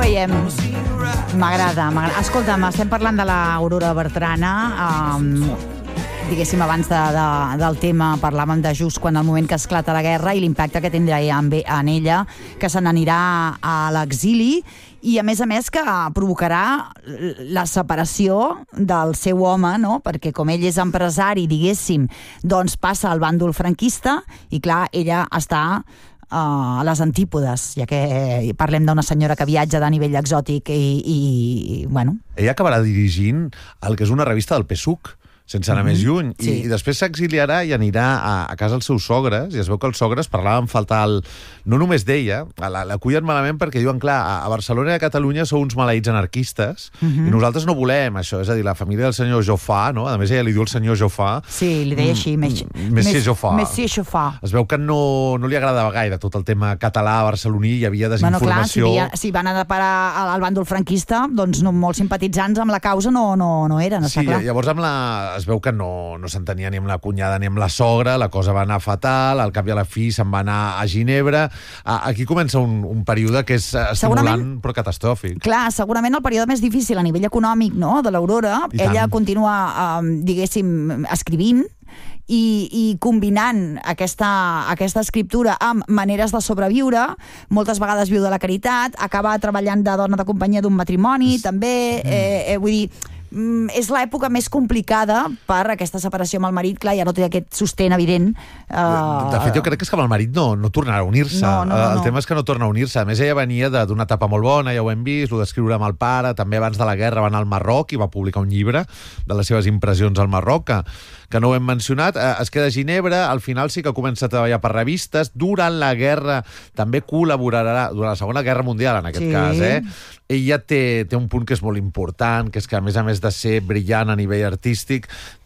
veiem. M'agrada. Escolta'm, estem parlant de l'Aurora Bertrana. Diguéssim, abans del tema parlàvem de just quan el moment que esclata la guerra i l'impacte que tindrà en ella, que se n'anirà a l'exili i, a més, que provocarà la separació del seu home, no? Perquè com ell és empresari, diguéssim, doncs passa al bàndol franquista i, clar, ella està a les antípodes, ja que parlem d'una senyora que viatja de nivell exòtic i bueno... Ella acabarà dirigint el que és una revista del PSUC, sense anar més lluny, i després s'exiliarà i anirà a casa dels seus sogres, i es veu que els sogres parlaven faltar no només d'ella, l'acullen malament perquè diuen, clar, a Barcelona i a Catalunya sou uns maleïts anarquistes, i nosaltres no volem això, és a dir, la família del senyor Joffà, no? A més ella li diu el senyor Joffà. Sí, li deia així, Monsieur Joffà. Monsieur Joffà. Es veu que no li agradava gaire tot el tema català barceloní, hi havia desinformació. Bueno, clar, si van anar a parar al bàndol franquista, doncs molts simpatitzants amb la causa no eren, està clar. Sí, llavors es veu que no s'entenia ni amb la cunyada ni amb la sogra, la cosa va anar fatal, al cap i a la fi se'n va anar a Ginebra. Aquí comença un període que és estimulant però catastròfic. Clar, segurament el període més difícil a nivell econòmic, no?, de l'Aurora. Ella continua, diguéssim, escrivint i combinant aquesta escriptura amb maneres de sobreviure. Moltes vegades viu de la caritat, acaba treballant de dona de companyia d'un matrimoni, també, vull dir, és l'època més complicada per aquesta separació amb el marit. Clar, ja no té aquest sostén evident. De fet, jo crec que és que amb el marit no tornarà a unir-se. El tema és que no torna a unir-se. A més, ella venia d'una etapa molt bona, ja ho hem vist, el d'escriure amb el pare, també abans de la guerra va anar al Marroc i va publicar un llibre de les seves impressions al Marroc, que no ho hem mencionat. Es queda a Ginebra, al final sí que comença a treballar per revistes. Durant la guerra també col·laborarà, durant la Segona Guerra Mundial, en aquest cas, ella té un punt que és molt important, que és que a més de ser brillant a nivell artístic,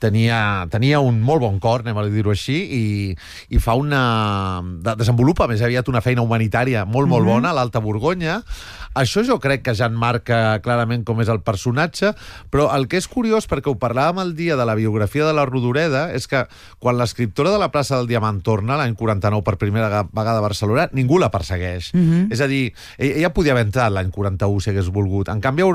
tenia un molt bon cor, anem a dir-ho així, i fa desenvolupa més aviat una feina humanitària molt bona a l'Alta Borgonya. Això jo crec que ja en marca clarament com és el personatge, però el que és curiós, perquè ho parlàvem el dia de la biografia de la Rodoreda, és que quan l'escriptora de la plaça del Diamant torna, l'any 49 per primera vegada a Barcelona, ningú la persegueix. És a dir, ella podia haver entrat l'any 41 si hagués volgut. En canvi,